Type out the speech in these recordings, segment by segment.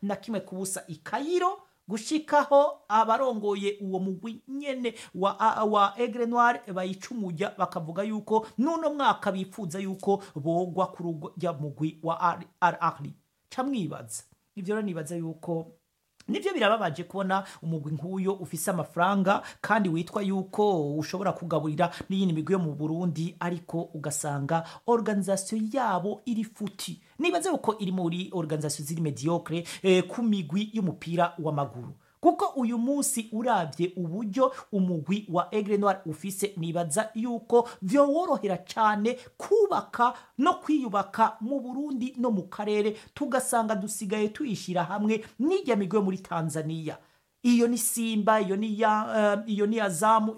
na kimwe ku busa i Cairo gushikaho abarongoye uwo mugwi nyene wa Aigle Noir bayicumuja bakavuga yuko nuno mwaka bipfuza yuko bogwa ku rujya mugwi wa Al Ahly. Camwibaza ivyo rero nibaza yuko nivyo birababaje kubona umugwi nk'uyo ufise amafaranga kandi witwa yuko ushobora kugaburira n'iyindi migwi yo mu Burundi, ariko ugasanga organisation yabo iri futi. Nibaze uko iri muri organisation ziri mediocre ku migwi y'umupira w'amaguru, kuko uyu munsi uravye uburyo umugwi wa Aigle Noir ufise, nibaza yuko vyo worohera cyane kubaka no kwiyubaka mu Burundi no mu karere, tugasanga dusigaye tuyishira hamwe n'ijya migwe muri Tanzania. Iyo ni Simba, iyo ni Azamu,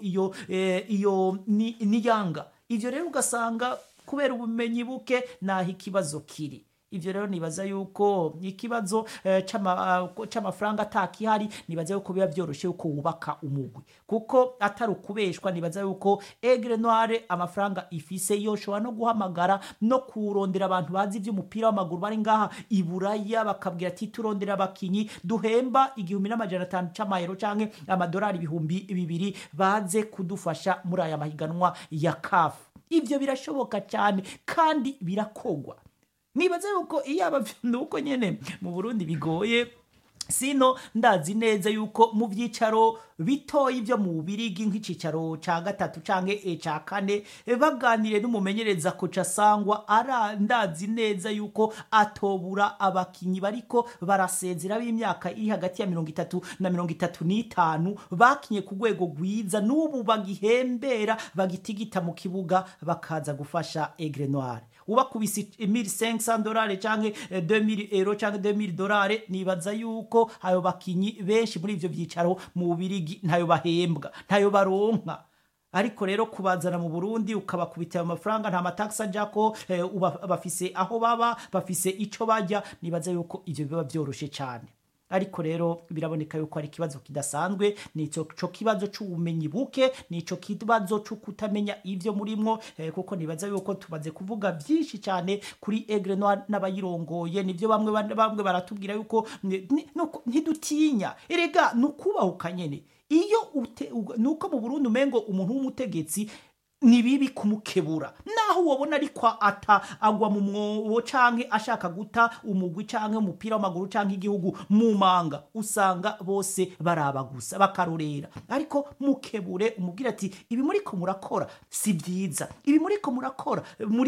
iyo ni Yanga. Ivyo rero ugasanga kubera ubumenyi buke naho ikibazo kiri. Ivyo rero nibaza yuko ikibazo c'amafaranga atakihari, nibaza yuko biba byoroshe yuko wubaka umugwi, kuko atari ukubeshwa. Nibaza yuko Aigle Noir amafaranga ifise yoshobora no guhamagara no kurondera abantu bazi ivy'umupira w'amaguru bari ngaha i Buraya, bakabwira ati turondera abakinyi duhemba 1500 c'amayero canke amadolari 2000 baze kudufasha muri aya mahiganwa ya CAF. Ivyo birashoboka cyane kandi birakogwa. Nibaze yuko iyaba nuko nyene mu Burundi bigoye, sino ndazi neza yuko mu vyicaro bitoyi byo mu Bubirigi nk'icicaro ca gatatu canke ca kane baganire n'umumenyereza Kocha Sangwa, ndazi neza yuko atobura abakinyi bariko barasezera b'imyaka iri hagati ya 30 na 35 bakinye ku rwego rwiza, n'ubu bagihembera bagitigita mu kibuga bakaza gufasha Aigle Noir. Ubakubise $1500 canke €2000 canke $2000, nibaza yuko ayo bakinyi benshi muri ivyo vyicaro mu Bubirigi ntayo bahembwa, ntayo baronka. Ariko rero kubazana mu Burundi ukabakubita amafaranga, nta mataxa jako, bafise aho baba, bafise ico bajya, nibaza yuko ivyo biba byoroshe cyane. Ariko rero biraboneka yuko ari kibazo kidasanzwe, nico kibazo c'ubumenyi buke, nico kibazo cyo kutamenya ivyo murimwo, kuko nibaza yuko tubaze kuvuga byinshi cyane kuri Aigle Noir n'abayirongoye. Nivyo bamwe baratubwira yuko ntidutinya, erega nukubahuka nyene. Iyo nuko mu Burundi umengo umuntu w'umutegetsi ni bibi kumukebura, naho wabona ariko agwa mu mwobo canke ashaka guta umugwi canke umupira w'amaguru canke igihugu mu manga, usanga bose baraba gusa bakarorera. Ariko mukebure umubwira ati ibi muriko murakora si byiza, ibi muriko murakora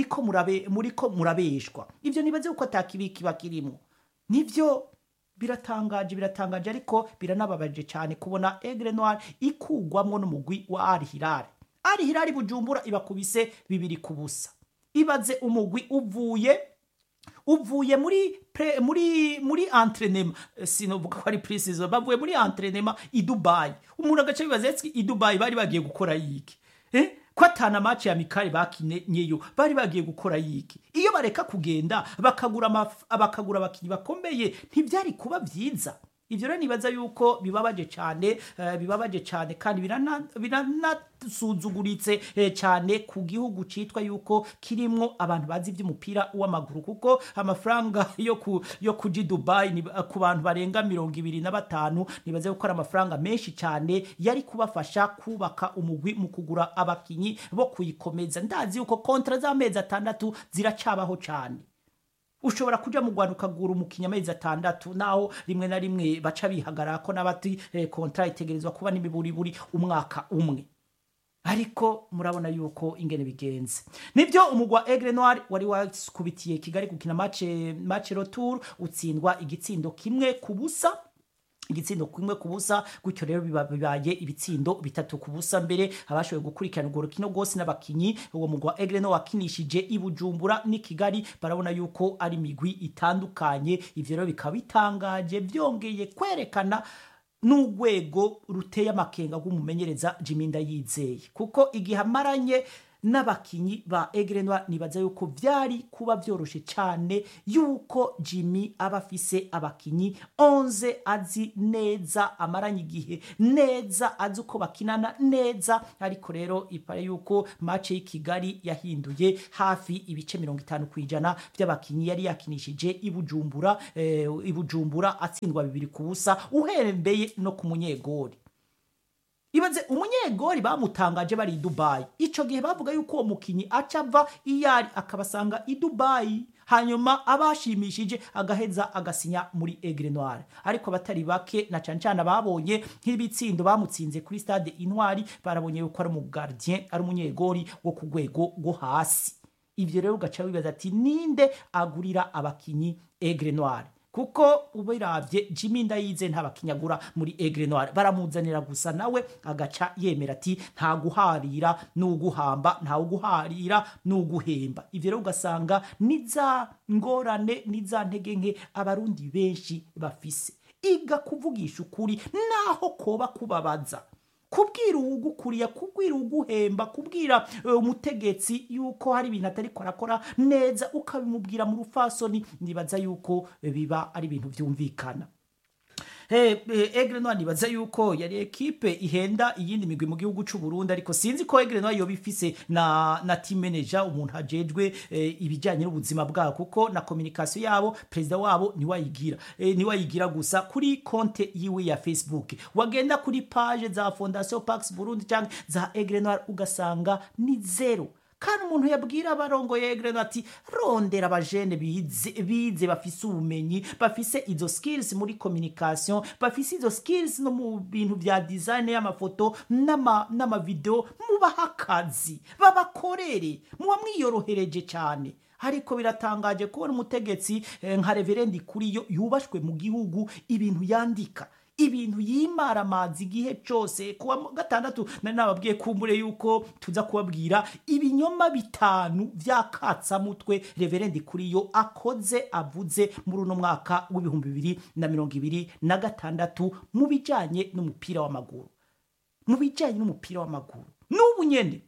muriko murabeshwa. Ivyo nibaze uko atakibiki bakirimo. Nivyo biratangaje, ariko biranababaje cyane kubona Aigle Noir ikugwamwo n'umugwi wa Al Hilal. Al Hilal Bujumbura ibakubise 2-0. Ibaze umugwi uvuye muri entraînement, sinovuga ko ari precision, bavuye muri entraînement i Dubai. Umuntu agace bibaza ati i Dubai bari bagiye gukora yiki? Ko atana match ya mikari bakinyeyo bari bagiye gukora yiki? Iyo bareka kugenda bakagura abakinyi bakomeye ntibyari kuba vyiza. Ivyo rero nibaza yuko bibabaje cyane kandi biranasuzuguritse cyane ku gihugu citwa yuko kirimwo abantu bazi ivy'umupira w'amaguru, kuko amafaranga yo kuji Dubai ku bantu barenga 25 nibaze yuko ari amafaranga menshi cyane yari kubafasha kubaka umugwi mu kugura abakinyi bo kuyikomeza. Ndazi yuko kontra z'amezi 6 ziracabaho cyane. Ushobora kuja mu Rwanda ukagura umukinya amezi 6, naho rimwe na rimwe baca bihagarara ko nabati kontra itegerezwa kuba n'imiburiburi umwaka umwe. Ariko murabona yuko ingene bigenze. Nivyo umugwa Aigle Noir wari wakubitiye Kigali gukina match retour, utsindwa igitsindo kimwe ku busa. Gutyo rero bibaye ibitsindo 3-0 mbere. Abashoboye gukurikirana urwo rukino rwose n'abakinyi uwo mugwa Aigle Noir wakinishije i Bujumbura ni Kigali barabona yuko ari migwi itandukanye. Ivyo rero bikaba bitangaje, byongeye kwerekana n'urwego ruteye amakenga rw'umumenyereza Jimmy Ndayizeye, kuko igihe amaranye n'abakinyi ba Aigle Noir nibaza yuko vyari kuba vyoroshe cyane yuko Jimmy aba afise abakinyi 11 azi neza amaranye igihe neza azi uko bakinana neza, ariko rero ipare yuko match y'Ikigali yahinduye hafi ibice 50% by'abakinyi yari yakinishije Ibujumbura atsindwa 2-0 uhembeye no ku munyegori. Ibaze umunyegori bamutangaje bari Dubai, ico gihe bavuga yuko uwo mukinyi acava iyari akabasanga i Dubai, hanyuma abashimishije agaheza agasinya muri Aigle Noir. Ariko abatari bake na cancana babonye nk'ibitsindo bamutsinze kuri stade Intwari, barabonye yuko ari mu gardien, ari umunyegori wo ku rwego rwo hasi. Ivyo rero ugaca wibaza ati ninde agurira abakinyi Aigle Noir? Kuko ubiravye Jimmy Ndayize ntabakinyagura muri Aigle Noir, baramuzanira gusa nawe agaca yemera ati nta guharira n'uguhamba, nta uguharira n'uguhemba. Ivyo rero ugasanga niza ngorane niza ntege nke abarundi benshi bafise. Iga kuvugisha ukuri naho koba kubabaza, kubwira ugukuriya, kubwira uguhemba, kubwira umutegetsi yuko hari ibintu atari korakora neza ukabimubwira mu rufasoni, nibaza yuko biba ari ibintu vyumvikana. Aigle Noir nibaza yuko yari equipe ihenda iyindi migwi mu gihugu c'u Burundi, ariko sinzi ko Aigle Noir yoba ifise na team manager, umuntu hajejwe ibijanye n'ubuzima bwabo, kuko na communication yabo president wabo ni wayigira gusa kuri konte yiwe ya Facebook. Wagenda kuri page za Fondation Pax Burundi cyangwa za Aigle Noir ugasanga ni zero. Kandi umuntu yabwira abarongo Aigle Noir ati rondera abajene bize bafise ubumenyi, bafise izo skills muri communication, bafise izo skills no mu bintu vya design y'amafoto n'ama video, mubaha akazi babakorere, muba mwiyorohereje cyane. Ariko biratangaje kubona umutegetsi nka Reverend Kuriyo yubashwe mu gihugu, ibintu yandika, ibintu yimara amazi igihe cyose. Kuwa gatandatu nababwiye kumbure yuko tuza kubabwira ibinyoma 5 vyakatsa mutwe Reverend Kuriyo akoze avuze muri uno mwaka w'2026 mu bijanye n'umupira w'amaguru, n'ubu nyene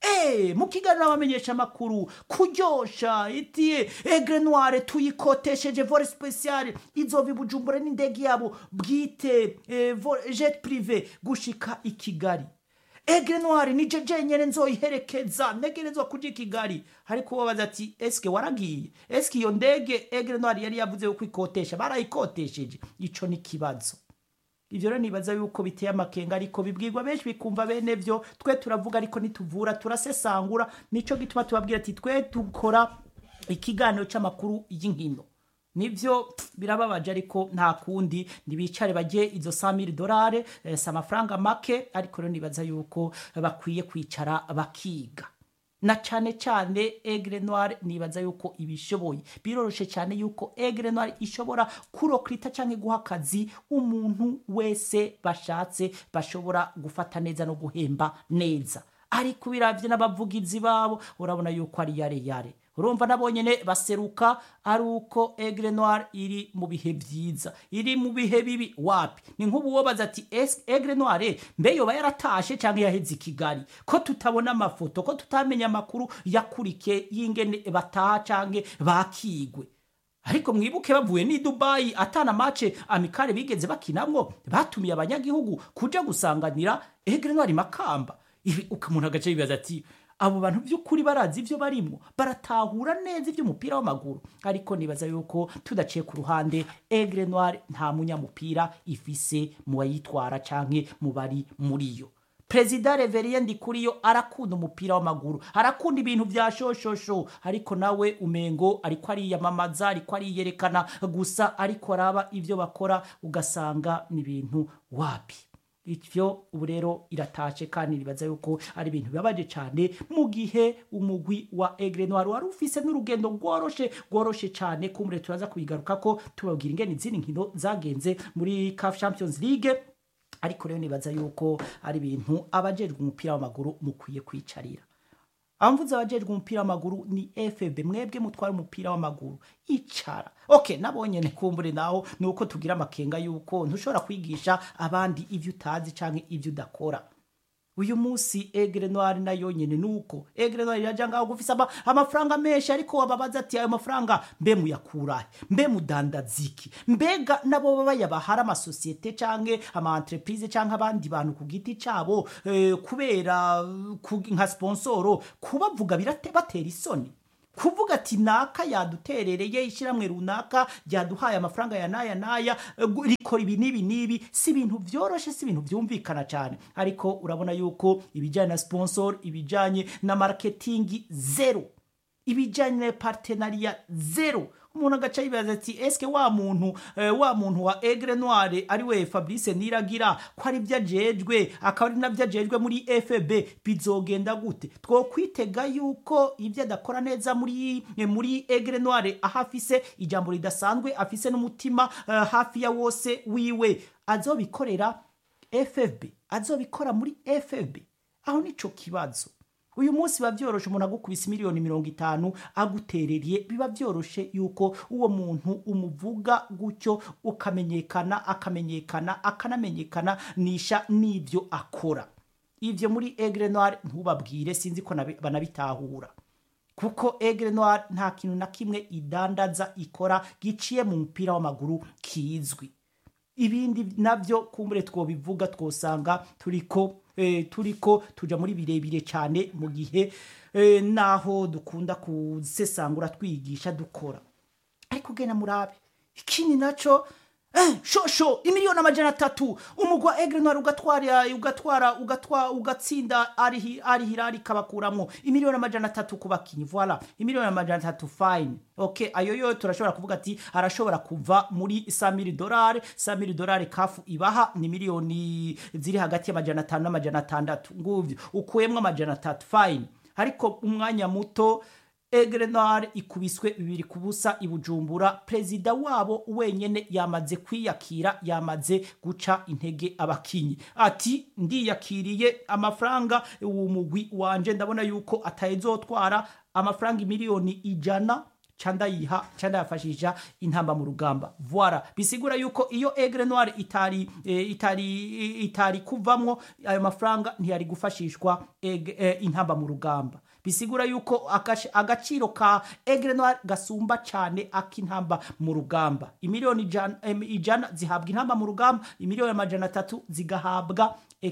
mu kiganiro abamenyesha makuru kuryosha itiye Aigle Noir tuyikotesheje vol special izova Ibujumbura n'indege yabo bwite jet privé gushika i Kigali. Aigle Noir ni jeje nyene nzoyiherekeza negerezwa kuja i Kigali. Ariko babaza ati eske waragiye, eske iyo ndege Aigle Noir yari yavuze uko ikotesha barayikotesheje? Ico ni kibazo. Ivyo rero nibaza yuko biteye amakenga, ariko bibwirwa benshi bikumva bene vyo. Twe turavuga ariko nituvura, turasesangura, nico gituma tubabwira ati twe dukora ikiganiro c'amakuru y'inkino. Nivyo birababaje ariko nta kundi, ndibicare bagiye izo $100,000 amafaranga make, ariko rero nibaza yuko bakwiye kwicara bakiga. Na cyane Aigle Noir nibaza yuko ibishoboye, biroroshe cyane yuko Aigle Noir ishobora kurokrita canke guha akazi umuntu wese bashatse, bashobora gufata neza no guhemba neza. Ariko biravye n'abavugizi babo urabona yuko ari yare. Urumva nabonyene baseruka ari uko Aigle Noir iri mu bihe vyiza, iri mu bihe bibi wapi? Ni nk'ubu wobaza ati Aigle Noir mbe yoba yaratashe canke yaheze i Kigali, ko tutabona amafoto, ko tutamenya amakuru yakurike y'ingene bataha canke bakigwe. Ariko mwibuke bavuye ni Dubai atana match amikare bigeze bakinamwo, batumiye abanyagihugu kuja gusanganira Aigle Noir Makamba. Ibi ukamuntu agace bibaza ati abo bantu by'ukuri barazi ivyo barimo, baratahura neza ivy'umupira w'amaguru. Ariko nibaza yuko tudaciye ku ruhande, Aigle Noir nta munyamupira ifise mu bayitwara canke mu bari muri yo. President Reverend Kuriyo arakunda umupira w'amaguru, arakunda ibintu vya shoshosho, ariko nawe umengo ariko ariyamamaza, ariko ariyerekana gusa, ariko araba ivyo bakora ugasanga ni ibintu wapi. Ivyo ubu rero iratashe, kandi nibaza yuko ari ibintu bibabaje cyane mu gihe umugwi wa Aigle Noir wari ufise n'urugendo rworoshe cyane. Kumure turaza kubigaruka ko tubabwira ingene izindi nkino zagenze muri CAF Champions League. Ariko rero nibaza yuko ari ibintu abajejwe umupira w'amaguru mukwiye kwicarira. Amvuze abajejwe umupira w'amaguru ni FB, mwebwe mutwara umupira w'amaguru icara. Okay, nabonye nekumbure naho nuko tugira amakenga yuko ntushobora kwigisha abandi ivyo utazi canke ivyo udakora. uyu munsi Aigle Noir nayo nyene nuko Aigle Noir yaja ngaho gufisa amafaranga menshi, ariko wababaza ati ayo mafaranga mbe muyakurahe, mbe mudandaziki, mbega nabo baba yabahara amasosiyete canke ama entreprise canke abandi bantu ku giti cabo kubera nka sponsoro kubavuga batera isoni kuvuga ati naka yaduterereye ishiramwe runaka ryaduhaye amafaranga ya naya rikora ibi nibi, si ibintu vyoroshe, si ibintu vyumvikana cyane, ariko urabona yuko ibijanye na sponsor, ibijanye na marketing zero, ibijanye na partenariat zero. Umuntu agaca yibaza ati eske wa muntu wa Aigle Noir ari we Fabrice Niragira ko ari byajejwe akaba ari nabyajejwe muri FB bizogenda gute? Two kwitega yuko ibyo adakora neza muri Aigle Noir ahafise ijambo ridasanzwe, afise n'umutima hafi ya wose wiwe, azobikorera FB, azobikora muri FB. Aho nico kibazo. Uyu munsi biba byoroshe umuntu agukubisa miliyoni 50 agutereriye, biba byoroshe yuko uwo muntu umuvuga gutyo akanamenyekana nisha nivyo akora. Ivyo muri Aigle Noir ntubabwire, sinzi ko banabitahura, kuko Aigle Noir nta kintu na kimwe idandaza ikora giciye mu mpira w'amaguru kizwi. Ibindi navyo kumbure twobivuga twosanga turiko tuja muri birebire cyane mu gihe naho dukunda kusesangura twigisha dukora, ariko gena murabe ikindi naco shosho imiliyoni 300 umugwa Aigle Noir ugatsinda ari Hilal kabakuramwo imiliyoni 300 kubakinyi, voilà imiliyoni 300 fine. Okay, ayo turashobora kuvuga ati arashobora kuva muri $100 kafu ibaha ni miliyoni ziri hagati ya 500 na 600 nguvyo ukuyemwe 300 fine, ariko umwanya muto Aigle Noir ikubiswe 2-0 ibujumbura. Prezida wabo wenyene yamaze kwiyakira, yamaze guca intege abakinyi ati ndiyakiriye amafaranga umugwi wanje, ndabona yuko atayezotwara amafaranga miliyoni 100 canda yafashisha intamba mu rugamba. Voilà, bisigura yuko iyo Aigle Noir itari kuvamwo ayo mafaranga ntiyari gufashishwa intamba mu rugamba. Bisigura yuko agaciro ka Aigle Noir gasumba cyane akintamba mu rugamba. Imiliyoni 100 zihabwa intamba mu rugamba, imiliyoni 300 zigahabwa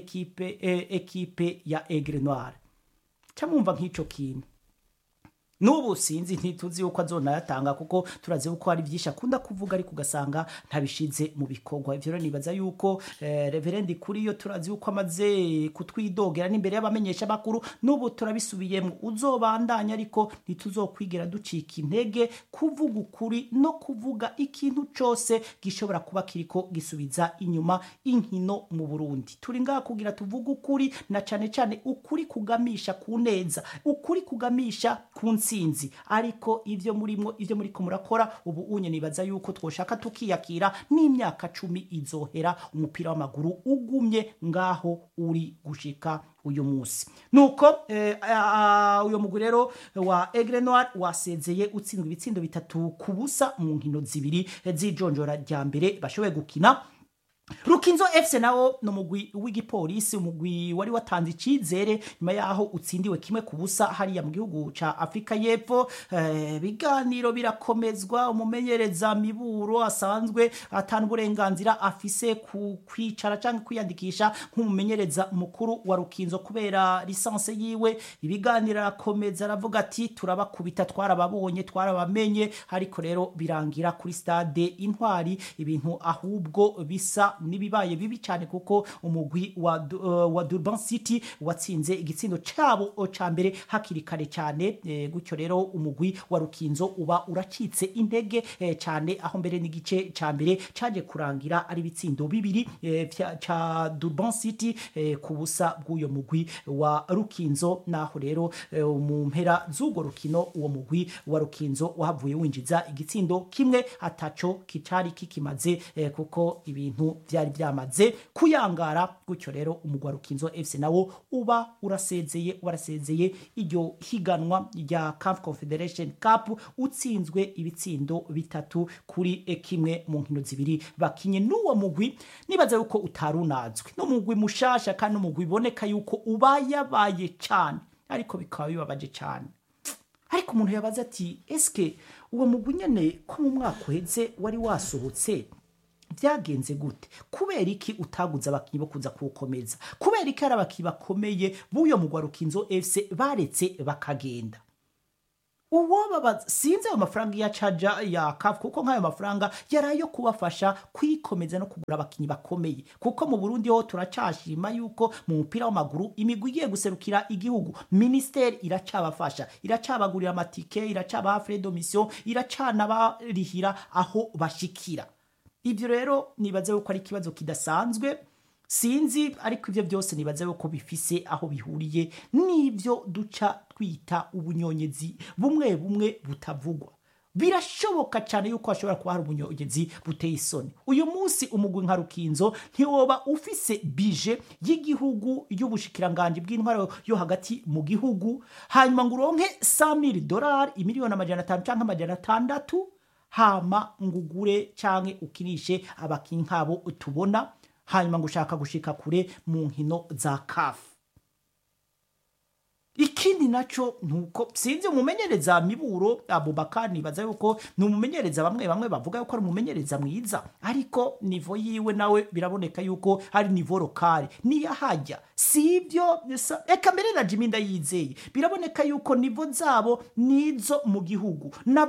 ekipe ya Aigle Noir. Camumva nk'ico kintu nubu sinzi ntituzi uko azona yatanga, kuko turaze uko ari byisha kunda kuvuga ariko ugasanga ntabishize mu bikorwa. Ivyo rero nibaza yuko Reverend kuri yo turazi uko amaze kutwidogera n'imbere y'abamenyesha bakuru, nubu turabisubiyemo uzobandanya, ariko ntituzokwigera ducika intege kuvuga ukuri no kuvuga ikintu cyose gishobora kuba kiriko gisubiza inyuma inkino mu Burundi. Turi ngaha kugira tuvuga ukuri, na cyane ukuri kugamisha kuneza, ukuri kugamisha kunsinzi, ariko ivyo muriko murakora ubu unye nibaza yuko twoshaka tukiyakira n'imyaka 10 izohera umupira w'amaguru ugumye ngaho uri gushika uyu munsi. Nuko uyo mugwi rero wa Aigle Noir wasezeye utsindwa ibitsindo 3-0 mu nkino zibiri z'ijonjora rya mbere bashoboye gukina. Rukinzo FC nawo no mugwi w'igipolisi, umugwi wari watanze icizere nyuma yaho utsindiwe 1-0 hariya mu gihugu ca Afrika y'Epfo. Biganiro birakomezwa, umumenyereza Miburo asanzwe atanu burenganzira afise ku kwicara canke kwiyandikisha nk'umumenyereza mukuru wa Rukinzo kubera lisanse yiwe. Ibiganiro arakomeza aravuga ati turabakubita, twarababonye, twarabamenye, ariko rero birangira kuri stade Intwari ibintu ahubwo bisa nibibaye bibi cyane, kuko umugwi wa Durban City watsinze igitsindo cyabo ca mbere hakiri kare cyane. Gutyo rero umugwi wa Rukinzo uba uracitse intege cyane, aho mbere n'igice ca mbere caje kurangira ari bitsindo bibiri ca Durban City ku busa bw'uyo mugwi wa Rukinzo. Naho rero mu mpera z'ugo rukino uwo mugwi wa Rukinzo wahavuye winjiza igitsindo kimwe ataco kicari kikimaze, kuko ibintu byari byamaze kuyangara gutyo rero umugwa Rukinzo FC nawo uba urasezeye iryo higanwa rya CAF Confederation Cup utsinzwe ibitsindo 3-1 mu nkino zibiri bakinye n'uwo mugwi nibaza yuko utarunazwe no mugwi mushasha kandi umugwi boneka yuko ubayabaye cyane ariko bikaba bibabaje cyane ariko umuntu yabaza ati eske uwo mugwi nyene ko mu mwaka uheze wari wasohotse byagenze gute kubera iki utaguza abakinyi bo kuza kukomeza kubera iki arabakinyi bakomeye buyo mugwa Rukinzo FC baretse bakagenda uwo baba sinze ayo mafaranga ya caja ya CAF kuko nk'ayo mafaranga yarayo kubafasha kwikomeza no kugura abakinyi bakomeye kuko mu Burundi ho turacashima yuko mu mupira w'amaguru imigwi igiye guserukira igihugu ministeri iracabafasha iracabagurira amatike iracabaha frais de mission iracana barihira aho bashikira ibyo rero nibaze yuko ari kibazo kidasanzwe sinzi ariko ivyo byose nibaze yuko bifise aho bihuriye n'ivyo duca twita ubunyonyezi bumwe butavugwa birashoboka cyane yuko ashobora kuba hari ubunyonyezi buteye isoni uyu munsi umugwi nka Rukinzo ntiwoba ufise bije y'igihugu y'ubushikiranganje bw'intwaro yo hagati mu gihugu hanyuma ngo uronke $100,000 imiliyoni 500 canke 600 hama ngugure canke ukinishe abakinyi nkabo tubona hanyuma ngo ushaka gushika kure mu nkino za CAF ikindi naco nuko sinzi umumenyereza Miburo Abubakar nibaza yuko numumenyereza bamwe bavuga yuko ari umumenyereza mwiza ariko nivo yiwe nawe biraboneka yuko ari nivo lokale niya hajya sivyo eka mbere na Jimmy Ndayizeye biraboneka yuko nivo zabo nizo mu gihugu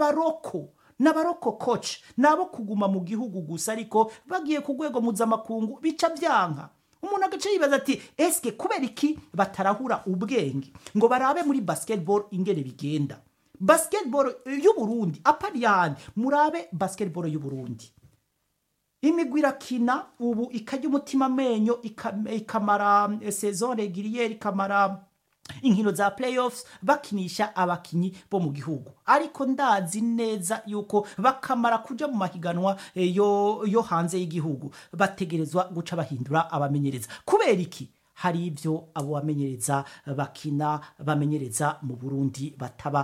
n'abaroko coach nabo kuguma mu gihugu gusa ariko bagiye ku rwego mpuzamakungu bica byanka umuntu agace yibaza ati eske kubera iki batarahura ubwenge ngo barabe muri basketball ingene bigenda basketball y'u Burundi apari yandi murabe basketball y'u Burundi imigwi irakina ubu ikajya umutima menyo ikamara saison régulière ikamara inkino za playoffs bakinisha abakinyi bo mu gihugu ariko ndazi neza yuko bakamara kuja mu mahiganwa yo hanze y'igihugu bategerezwa guca bahindura abamenyereza kubera iki hari ivyo abo bamenyereza bakina bamenyereza mu Burundi bataba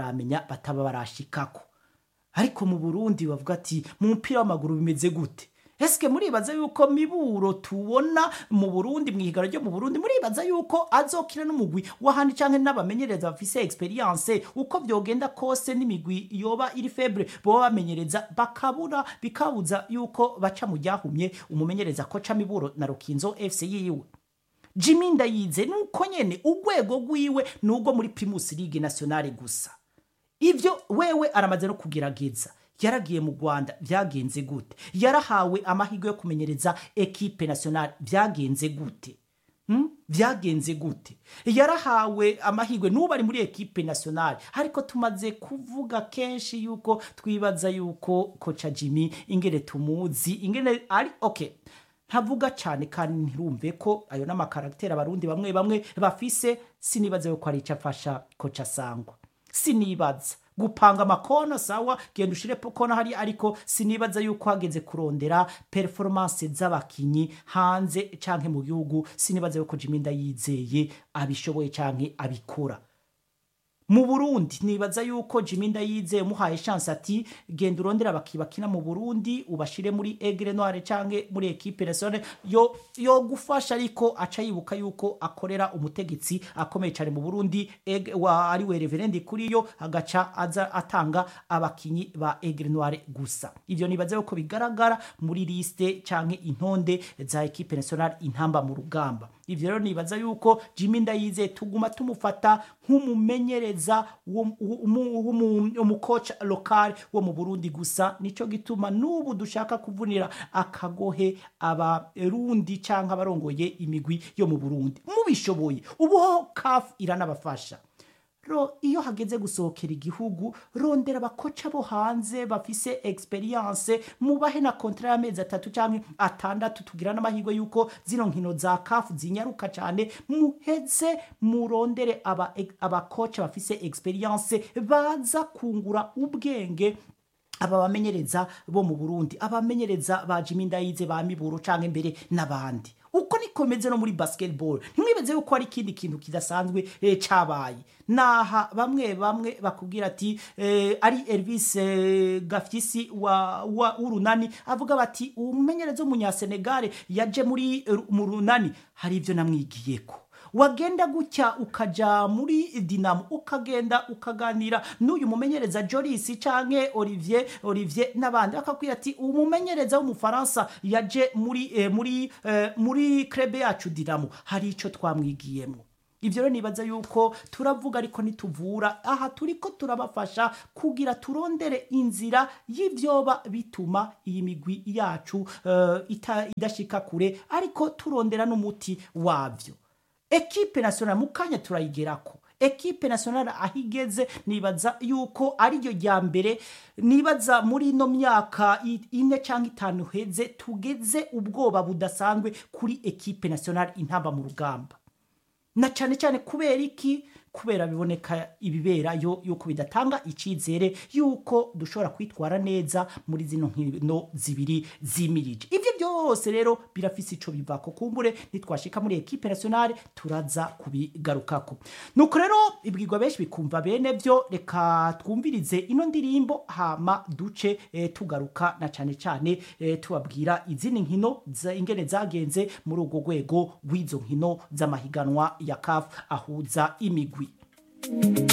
barashikako ariko mu Burundi bavuga ati mu mupira w'amaguru bimeze gute eske muribaza yuko Miburo tubona mu Burundi mwihigaro ryo mu Burundi muribaza yuko azokina n'umugwi wahandi canke n'abamenyereza bafise experience uko byogenda kose n'imigwi yoba iri faible bo bamenyereza bakabura bikabuza yuko baca mu ryahumye umumenyereza ko ca Miburo na Rukinzo FC yiwe Jimmy Ndayize nuko nyene ugwego gwiwe nubwo muri Primus League Nationale gusa ivyo wewe aramaze no kugerageza yaragiye mu Rwanda byagenze gute yarahawe amahirwe yo kumenyereza equipe nationale byagenze gute byagenze gute yarahawe amahirwe nuba ari muri equipe nationale ariko tumaze kuvuga kenshi yuko twibaza yuko kocha Jimmy ingene tumuzi ingene ari okay ntavuga cyane kandi ntirumve ko ayo n'amakaraktere abarundi bamwe bafise sinibaza yuko ari icafasha kocha Sangwa sinibaza gupanga amakona sawa genda ushire pokona hari ariko sinibaza yuko hageze kurondera performance z'abakinyi hanze canke mu gihugu sinibaza yuko Jimmy Ndayizeye abishoboye canke abikora mu Burundi nibaza yuko Jimmy Ndayizeye muhaye chance ati genda urondera bakina mu Burundi ubashire muri Aigle Noire canke muri equipe nationale yo gufasha ariko aca yibuka yuko akorera umutegetsi akomeye cyane mu Burundi ari we Reverend kuri yo agaca aza atanga abakinyi ba Aigle Noire gusa ivyo nibaza yuko bigaragara muri liste canke intonde za equipe nationale intamba mu rugamba ivyo rero nibaza yuko Jimmy Ndayizeye tuguma tumufata nk'umumenyereza umucoach local wo mu Burundi gusa nico gituma nubu dushaka kuvunira akagohe abarundi canke abarongoye imigwi yo mu Burundi mubishoboye ubu CAF iranabafasha iyo hageze gusohokera igihugu rondera abakoca bo hanze bafise experience mubahe na contrat y'amezi 3 canke 6 tugira n'amahirwe yuko zino nkino za CAF zinyaruka cyane muheze murondere abakoca bafise experience baza kungura ubwenge aba bamenyereza bo mu Burundi, abamenyereza ba Jimmy Ndayize, ba Miburo canke mbere n'abandi. Uko nikomeze no muri basketball, ntimwibeze yuko ari ikindi kintu kidasanzwe cabaye. Naha bamwe bakubwira ati ari Elvis Gafyisi wa urunani avuga bati umumenyereza w'umunya Senegal yaje mu runani, hari ivyo namwigiyeko. Wagenda gutya ukaja muri Dinamo ukagenda ukaganira n'uyu mumenyereza Joris canke Olivier n'abandi akakwira ati umumenyereza w'umufaransa yaje muri club yacu Dinamo, hari ico twamwigiyemo. Ivyo rero nibaza yuko turavuga ariko nituvura, aha turiko turabafasha kugira turondere inzira y'ivyoba bituma iyi migwi yacu idashika kure, ariko turondera n'umuti wavyo. Equipe nationale mukanya turayigerako. Equipe nationale ahigeze nibaza yuko ari ryo rya mbere, nibaza muri no myaka 4 canke 5 heze tugeze ubwoba budasanzwe kuri equipe nationale intamba mu rugamba. Na cyane cyane kubera iki? Kubera biboneka ibibera yuko bidatanga icizere yuko dushobora kwitwara neza muri zino nkino zibiri zimirije. Ivyo byose rero birafise ico bivako, kumbure nitwashika muri equipe nationale turaza kubigarukako. Nuko rero ibwirwa benshi bikumva bene vyo, reka twumvirize ino ndirimbo hama duce tugaruka na cyane cyane tubabwira izindi nkino ingene zagenze muri ugo rwego rw'izo nkino z'amahiganwa ya CAF ahuza imigwi.